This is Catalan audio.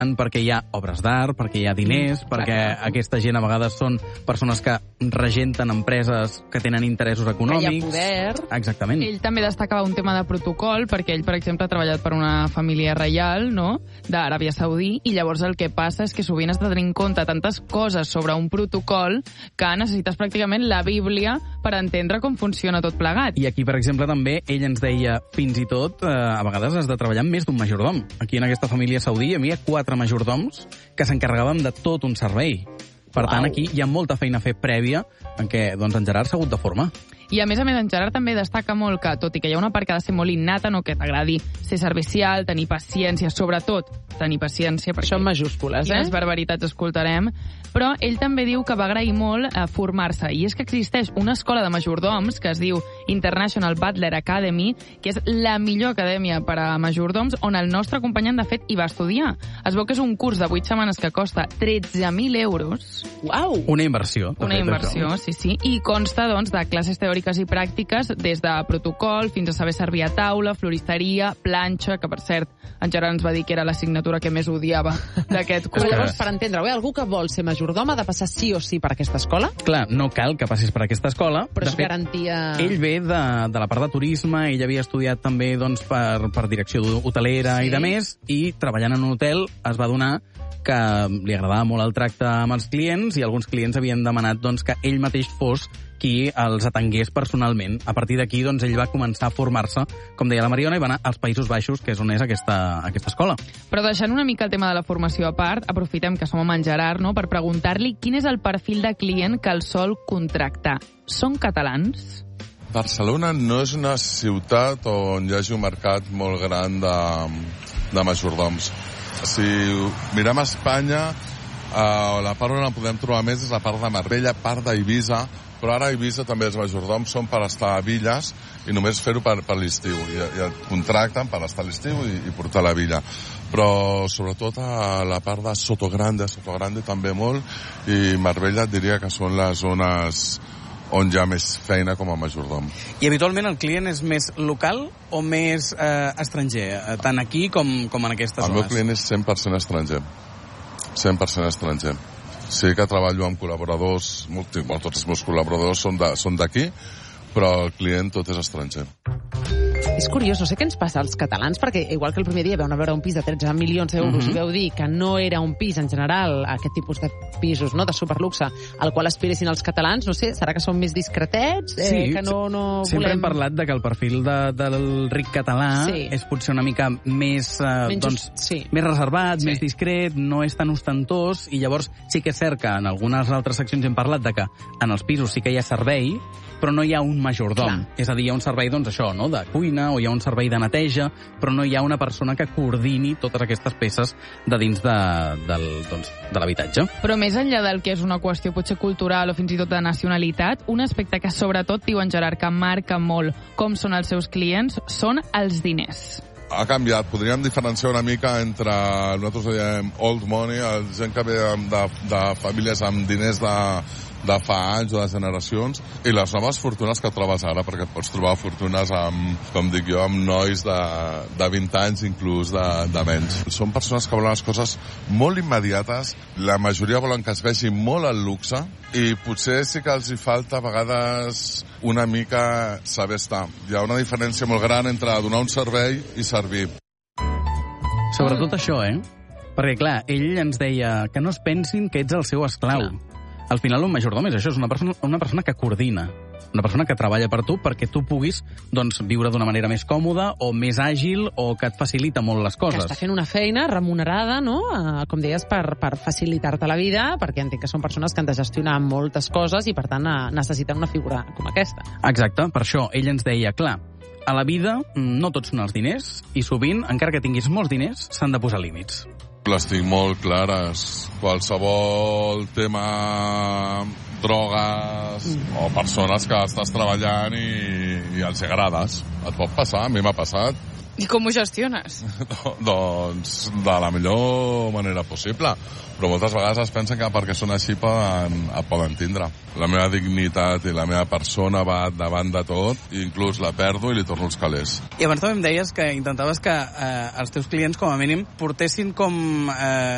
perquè hi ha obres d'art, perquè hi ha diners, perquè aquesta gent a vegades són persones que regenten empreses que tenen interessos econòmics. Que hi ha poder. Exactament. Ell també destacava un tema de protocol, perquè ell, per exemple, ha treballat per una família reial, no?, d'Aràbia Saudí, i llavors el que passa és que sovint has de tenir en compte tantes coses sobre un protocol que necessites pràcticament la Bíblia per entendre com funciona tot plegat. I aquí, per exemple, també ell ens deia, fins i tot, a vegades has de treballar amb més d'un majordom. Aquí en aquesta família saudí hi havia 4 majordoms que s'encarregaven de tot un servei. Per tant, aquí hi ha molta feina a fer prèvia en què doncs, en Gerard s'ha hagut de formar. I a més, en Gerard també destaca molt que, tot i que hi ha una part que ha de ser molt innata, no, que t'agradi ser servicial, tenir paciència, sobretot tenir paciència, perquè això en majúscules, quines barbaritats escoltarem, però ell també diu que va agrair molt formar-se, i és que existeix una escola de majordoms que es diu International Butler Academy, que és la millor acadèmia per a majordoms, on el nostre acompanyant, de fet, hi va estudiar. Es veu que és un curs de 8 setmanes que costa 13.000 euros. Uau! Una inversió. Una inversió, sí. I consta, doncs, de classes teòriques i pràctiques, des de protocol fins a saber servir a taula, floristeria, planxa, que, per cert, en Gerard ens va dir que era l'assignatura que més odiava d'aquest curs. Però llavors, per entendre-ho, algú que vol ser majordom ha de passar sí o sí per aquesta escola? Clar, no cal que passis per aquesta escola. Però és garantia... Ell ve de la part de turisme, ell havia estudiat també doncs, per direcció hotelera i de més, i treballant en un hotel es va adonar que li agradava molt el tracte amb els clients i alguns clients havien demanat doncs, que ell mateix fos qui els atengués personalment. A partir d'aquí, doncs, ell va començar a formar-se, com deia la Mariona, i va anar als Països Baixos, que és on és aquesta escola. Però deixant una mica el tema de la formació a part, aprofitem que som amb en Gerard, no?, per preguntar-li quin és el perfil de client que el sol contractar. Són catalans? Barcelona no és una ciutat on hi hagi un mercat molt gran de majordoms. Si mirem a Espanya, la part on en podem trobar més és la part de Marbella, part d'Eivissa, però ara a Eivissa també els majordoms són per estar a villes i només fer-ho per l'estiu. I et contracten per estar a l'estiu i portar a la villa. Però sobretot a la part de Sotogrande també molt, i Marbella et diria que són les zones on hi ha més feina com a majordom. I habitualment el client és més local o més estranger? Tant aquí com en aquestes zones? El meu client és 100% estranger. 100% estranger. Sí que treballo amb col·laboradors, tots els meus col·laboradors són d'aquí, però el client tot és estranger. És curiós, no sé què ens passa als catalans, perquè igual que el primer dia vau anar a veure un pis de 13 milions d'euros i vau dir que no era un pis en general, aquest tipus de pisos, no, de superluxe, al qual aspiressin els catalans, no sé, serà que són més discretets? Sí, que no sempre hem parlat de que el perfil del ric català és potser una mica més, més reservat, més discret, no és tan ostentós, i llavors sí que és cert que en algunes altres seccions hem parlat de que en els pisos sí que hi ha servei, però no hi ha un majordom. Clar. És a dir, hi ha un servei, doncs això, no?, de cuina, o hi ha un servei de neteja, però no hi ha una persona que coordini totes aquestes peces de dins de l'habitatge. Però més enllà del que és una qüestió potser cultural o fins i tot de nacionalitat, un aspecte que sobretot, diu en Gerard, que marca molt com són els seus clients, són els diners. Ha canviat. Podríem diferenciar una mica entre, nosaltres diem old money, gent que ve de famílies amb diners de fa anys o de generacions, i les noves fortunes que trobes ara, perquè pots trobar fortunes amb, com dic jo, amb nois de 20 anys, inclús de menys. Són persones que volen les coses molt immediates, la majoria volen que es vegi molt el luxe, i potser sí que els hi falta a vegades una mica saber estar. Hi ha una diferència molt gran entre donar un servei i servir. Sobretot això, Perquè, clar, ell ens deia que no es pensin que ets el seu esclau. Clar. Al final, un majordom és això, és una persona que coordina, una persona que treballa per tu perquè tu puguis doncs, viure d'una manera més còmoda o més àgil o que et facilita molt les coses. Que està fent una feina remunerada, no?, com deies, per facilitar-te la vida, perquè entenc que són persones que han de gestionar moltes coses i, per tant, necessiten una figura com aquesta. Exacte, per això ell ens deia, clar, a la vida no tots són els diners i sovint, encara que tinguis molts diners, s'han de posar límits. Les tinc molt clares. Qualsevol tema, drogues o persones que estàs treballant i els agrades. Et pot passar, a mi m'ha passat. I com ho gestiones? Doncs de la millor manera possible. Però moltes vegades es pensen que perquè són així poden tindre. La meva dignitat i la meva persona va davant de tot, i inclús la perdo i li torno els calés. I abans també em deies que intentaves que els teus clients, com a mínim, portessin com